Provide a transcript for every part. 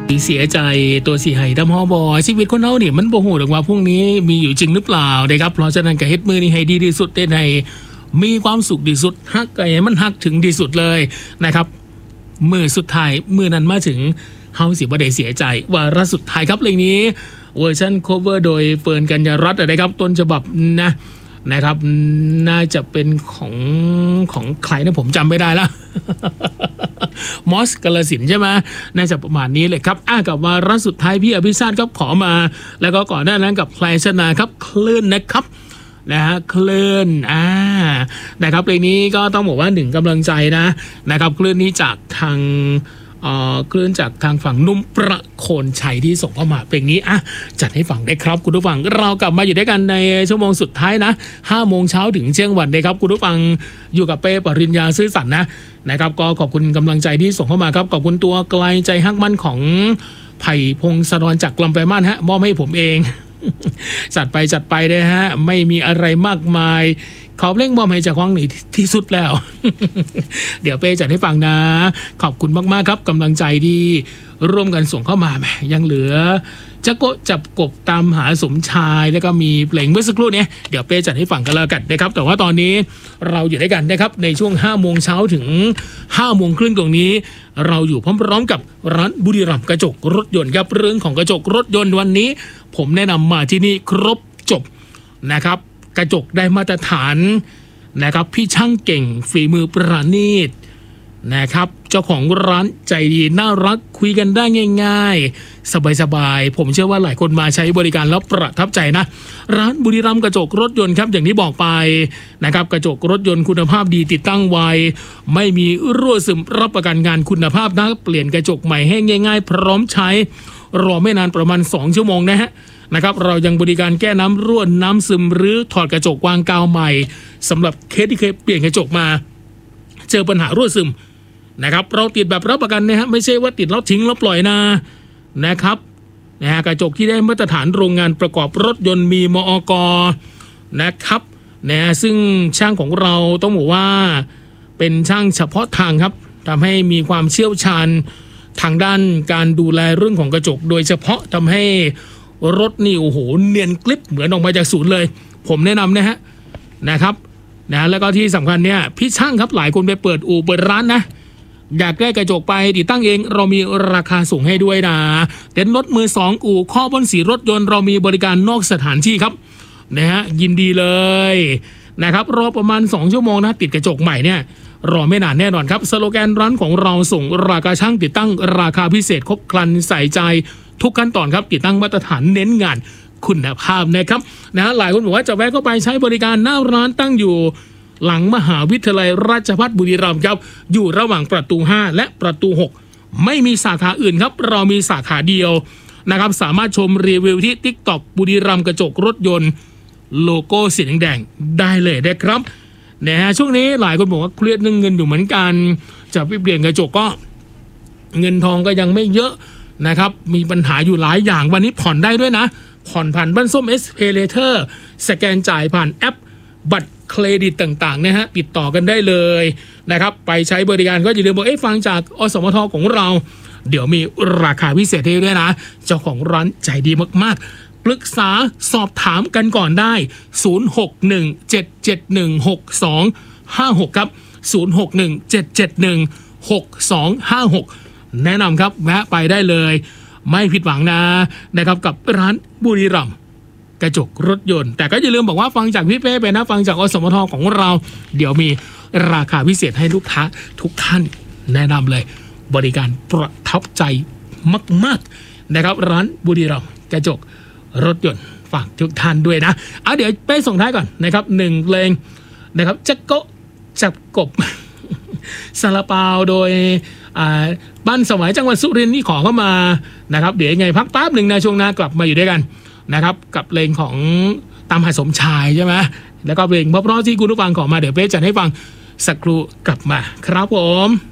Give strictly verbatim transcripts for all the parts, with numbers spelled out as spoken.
เสียใจตัวสีไห้ดำฮอบอชีวิตคนเฮานี่มันบ่ฮู้ดอกว่าพรุ่งนี้มีอยู่จริงหรือเปล่านะครับเพราะฉะนั้นก็เฮ็ดมื้อนี้ให้ดีที่สุดได้ในมีความสุขที่สุดฮักก็ให้มันฮักถึงที่สุดเลยนะครับมื้อสุดท้ายมื้อนั้นมาถึงเฮาสิบ่ได้เสียใจว่าระสุดท้ายครับเพลงนี้เวอร์ชัน cover โดยเฟิร์นกัญญารัตน์นะครับต้นฉบับนะนะครับน่าจะเป็นของของใครนะผมจำไม่ได้ละ มอสกาลสินใช่ไหมน่าจะประมาณนี้เลยครับอ่ะกับวาระสุดท้ายพี่อภิชาติครับขอมาแล้วก็ก่อนหน้านั้นกับแพลชนาครับคลื่นนะครับนะฮะคลื่นอ่านะครับเพลงนี้ก็ต้องบอกว่าหนึ่งกำลังใจนะนะครับคลื่นนี้จากทางเอ่อคลื่นจากทางฝั่งนุ่มประโคนชัยที่ส่งเข้ามาเพลงนี้อ่ะจัดให้ฟังได้ครับคุณผู้ฟังเรากลับมาอยู่ด้วยกันในชั่วโมงสุดท้ายนะห้าโมงเช้าถึงเที่ยงวันเลยครับคุณผู้ฟังอยู่กับเป้ปริญญาซื่อสัตย์นะนะครับก็ขอบคุณกำลังใจที่ส่งเข้ามาครับขอบคุณตัวไกลใจฮักมั่นของไผ่พงศธรจากลำปางฮะมอบให้ผมเองจัดไปจัดไปเลยฮะไม่มีอะไรมากมายขอเร่งมอบให้จากห้องนี้ที่สุดแล้ว เดี๋ยวเป้จัดให้ฟังนะขอบคุณมากๆครับกำลังใจที่ร่วมกันส่งเข้ามาแหมยังเหลือจะโกจับกบตามหาสมชายแล้วก็มีเพลงเมื่อสักครู่นี้เดี๋ยวเป้จัดให้ฟังกันแล้วกันนะครับแต่ว่าตอนนี้เราอยู่ด้วยกันนะครับในช่วงห้าโมงเช้าถึงห้าโมงครึ่งตรงนี้เราอยู่พร้อมๆกับร้านบุรีรัมย์กระจกรถยนต์ครับเรื่องของกระจกรถยนต์วันนี้ผมแนะนำมาที่นี่ครบจบนะครับกระจกได้มาตรฐานนะครับพี่ช่างเก่งฝีมือประณีตนะครับเจ้าของร้านใจดีน่ารักคุยกันได้ง่ายๆสบายๆผมเชื่อว่าหลายคนมาใช้บริการแล้วประทับใจนะร้านบุรีรัมย์กระจกรถยนต์ครับอย่างที่บอกไปนะครับกระจกรถยนต์คุณภาพดีติดตั้งไวไม่มีรั่วซึมรับประกันงานคุณภาพนะเปลี่ยนกระจกใหม่ให้ง่ายๆพร้อมใช้รอไม่นานประมาณสองชั่วโมงนะฮะนะครับเรายังบริการแก้น้ำรั่วน้ำซึมหรือถอดกระจกวางกาวใหม่สำหรับเคสที่เคยเปลี่ยนกระจกมาเจอปัญหารั่วซึมนะครับเราติดแบบรับประกันนะฮะไม่ใช่ว่าติดแล้วทิ้งแล้วปล่อยนะนะครับนะฮะกระจกที่ได้มาตรฐานโรงงานประกอบรถยนต์มีมอก.นะครับนะฮะซึ่งช่างของเราต้องบอกว่าเป็นช่างเฉพาะทางครับทำให้มีความเชี่ยวชาญทางด้านการดูแลเรื่องของกระจกโดยเฉพาะทำให้รถนี่โอ้โหเนียนกลิบเหมือนออกมาจากศูนย์เลยผมแนะนำนะฮะนะครับนะแล้วก็ที่สำคัญเนี่ยพี่ช่างครับหลายคนไปเปิดอู่เปิดร้านนะอยากได้กระจกไปติดตั้งเองเรามีราคาส่งให้ด้วยนะเต็นท์รถมือสองอู่ข้อพ่นสีรถยนต์เรามีบริการนอกสถานที่ครับนะฮะยินดีเลยนะครับรอประมาณสองชั่วโมงนะติดกระจกใหม่เนี่ยรอไม่นานแน่นอนครับสโลแกนร้านของเราส่งราคาช่างติดตั้งราคาพิเศษครบครันใส่ใจทุกขั้นตอนครับติดตั้งมาตรฐานเน้นงานคุณภาพนะครับนะหลายคนบอกว่าจะแวะเข้าไปใช้บริการหน้าร้านตั้งอยู่หลังมหาวิทยาลัยราชภัฏบุรีรัมย์ครับอยู่ระหว่างประตูห้าและประตูหกไม่มีสาขาอื่นครับเรามีสาขาเดียวนะครับสามารถชมรีวิวที่ TikTok บุรีรัมย์กระจกรถยนต์โลโก้สีแดงๆได้เลยนะครับนะฮะช่วงนี้หลายคนบอกว่าเครียดเรื่องเงินอยู่เหมือนกันจะไปเปลี่ยนกระจกก็เงินทองก็ยังไม่เยอะนะครับมีปัญหาอยู่หลายอย่างวันนี้ผ่อนได้ด้วยนะผ่อนผ่านบ้านส้ม เอส เพย์ Later สแกนจ่ายผ่านแอปบัตรเครดิตต่างๆนะฮะติดต่อกันได้เลยนะครับไปใช้บริการก็อย่าลืมบอกเอ๊ะฟังจากอสมทของเราเดี๋ยวมีราคาพิเศษให้ด้วยนะเจ้าของร้านใจดีมากๆปรึกษาสอบถามกันก่อนได้ศูนย์ หก หนึ่ง เจ็ด เจ็ด หนึ่ง หก สอง ห้า หกครับศูนย์ หก หนึ่ง เจ็ด เจ็ด หนึ่ง หก สอง ห้า หกแนะนำครับแวะไปได้เลยไม่ผิดหวังนะนะครับกับร้านบุรีรัมย์กระจกรถยนต์แต่ก็อย่าลืมบอกว่าฟังจากพี่เป้ไปนะฟังจากอสมทของเราเดี๋ยวมีราคาพิเศษให้ลูกค้าทุกท่านแนะนำเลยบริการประทับใจมากๆนะครับร้านบุรีรัมย์กระจกรถยนต์ฝากทุกท่านด้วยนะเอาเดี๋ยวเป้ส่งท้ายก่อนนะครับหนึ่งเพลงนะครับจะโกจับกบซาลาเปาโดยบ้านสมัยจังหวัดสุรินทร์นี่ขอเข้ามานะครับเดี๋ยวยังไงพักแป๊บหนึ่งนะช่วงหน้ากลับมาอยู่ด้วยกันนะครับกับเพลงของตามหาสมชายใช่ไหมแล้วก็เพลงเพราะๆที่คุณผู้ฟังขอมาเดี๋ยวเป๊ะจัดให้ฟังสักครู่กลับมาครับผม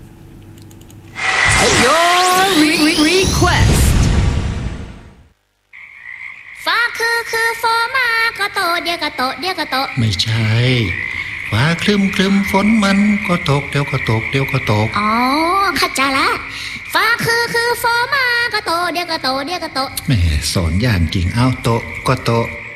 Your request ฟ้าคือคือฟ้ามาก็โตเดียวก็โตเดียวก็โตไม่ใช่ฟ้าครึมครึมฝนมันก็ตกเดี๋ยวก็ตกเดี๋ยวก็ตกอ๋อเข้าใจละฟ้าคือคือฟ้ามาก็โตเดียวก็โตเดียวก็โตแหม่สอนอย่างจริงเอาโตะก็โตะ